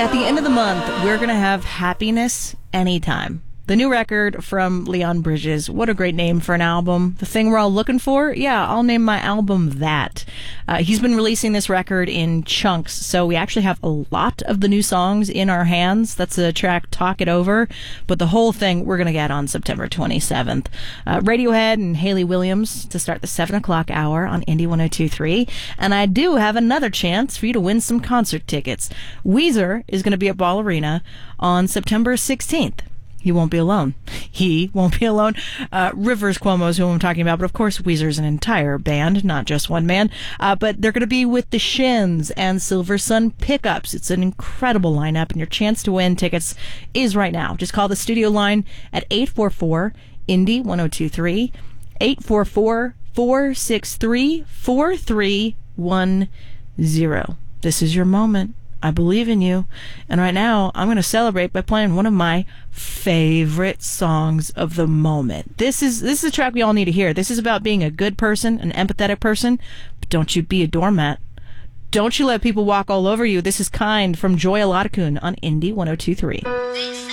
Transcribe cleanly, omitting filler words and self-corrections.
At the end of the month, we're going to have Happiness Anytime. The new record from Leon Bridges. What a great name for an album. The thing we're all looking for? Yeah, I'll name my album that. He's been releasing this record in chunks, so we actually have a lot of the new songs in our hands. That's the track Talk It Over, but the whole thing we're going to get on September 27th. Radiohead and Hayley Williams to start the 7 o'clock hour on Indie 102.3. And I do have another chance for you to win some concert tickets. Weezer is going to be at Ball Arena on September 16th. He won't be alone. He won't be alone. Rivers Cuomo is who I'm talking about, but of course Weezer's an entire band, not just one man. But they're going to be with the Shins and Silver Sun Pickups. It's an incredible lineup, and your chance to win tickets is right now. Just call the studio line at 844-INDIE-1023, 844-463-4310. This is your moment. I believe in you. And right now, I'm going to celebrate by playing one of my favorite songs of the moment. This is a track we all need to hear. This is about being a good person, an empathetic person. But don't you be a doormat. Don't you let people walk all over you. This is Kind from Joy Aladakun on Indie 102.3.